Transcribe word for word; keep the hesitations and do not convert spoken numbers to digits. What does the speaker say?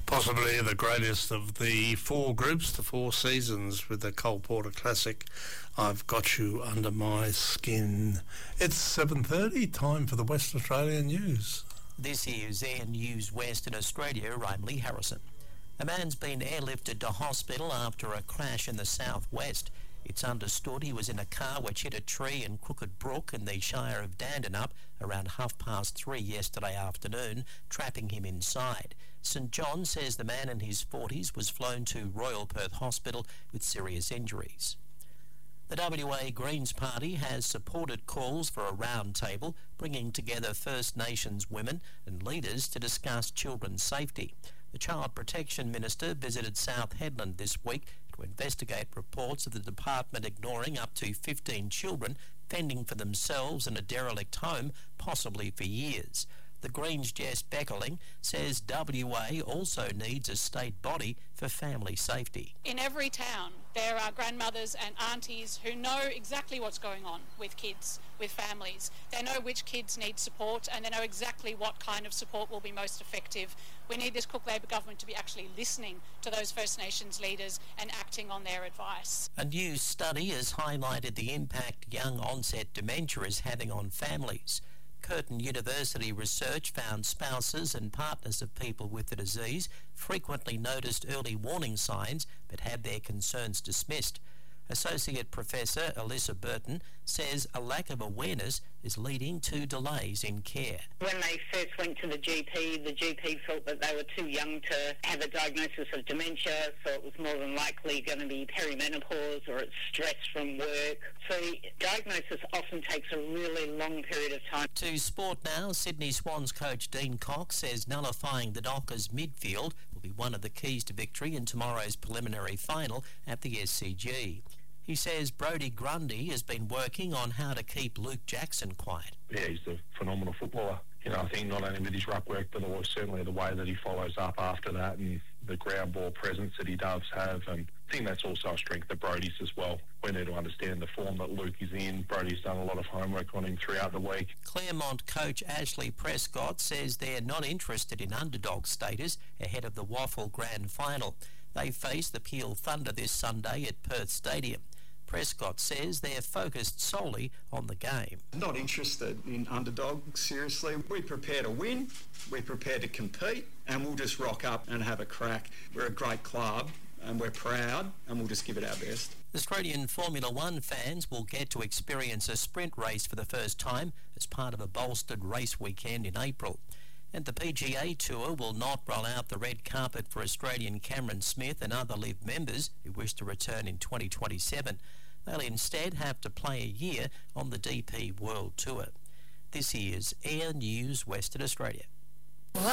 Possibly the greatest of the four groups, the four seasons, with the Cole Porter Classic, I've Got You Under My Skin. It's seven thirty, time for the West Australian News. This is Air News Western Australia. I'm Lee Harrison. A man's been airlifted to hospital after a crash in the southwest. It's understood he was in a car which hit a tree in Crooked Brook in the Shire of Dandenong around half past three yesterday afternoon, trapping him inside. St John says the man in his forties was flown to Royal Perth Hospital with serious injuries. The W A Greens Party has supported calls for a round table bringing together First Nations women and leaders to discuss children's safety. The Child Protection Minister visited South Hedland this week to investigate reports of the department ignoring up to fifteen children fending for themselves in a derelict home, possibly for years. The Greens' Jess Beckerling says W A also needs a state body for family safety. In every town there are grandmothers and aunties who know exactly what's going on with kids, with families. They know which kids need support and they know exactly what kind of support will be most effective. We need this Cook Labor government to be actually listening to those First Nations leaders and acting on their advice. A new study has highlighted the impact young onset dementia is having on families. Curtin University research found spouses and partners of people with the disease frequently noticed early warning signs but had their concerns dismissed. Associate Professor Alyssa Burton says a lack of awareness is leading to delays in care. When they first went to the G P, the G P felt that they were too young to have a diagnosis of dementia, so it was more than likely going to be perimenopause or it's stress from work. So the diagnosis often takes a really long period of time. To sport now, Sydney Swans coach Dean Cox says nullifying the Dockers midfield will be one of the keys to victory in tomorrow's preliminary final at the S C G. He says Brodie Grundy has been working on how to keep Luke Jackson quiet. Yeah, he's a phenomenal footballer. You know, I think not only with his ruck work, but certainly the way that he follows up after that and the ground ball presence that he does have. And I think that's also a strength of Brodie's as well. We need to understand the form that Luke is in. Brodie's done a lot of homework on him throughout the week. Claremont coach Ashley Prescott says they're not interested in underdog status ahead of the Waffle Grand Final. They face the Peel Thunder this Sunday at Perth Stadium. Prescott says they're focused solely on the game. Not interested in underdog, seriously. We prepare to win, we prepare to compete, and we'll just rock up and have a crack. We're a great club and we're proud and we'll just give it our best. Australian Formula One fans will get to experience a sprint race for the first time as part of a bolstered race weekend in April. And the P G A Tour will not roll out the red carpet for Australian Cameron Smith and other LIV members who wish to return in twenty twenty-seven. They'll instead have to play a year on the D P World Tour. This is Air News Western Australia.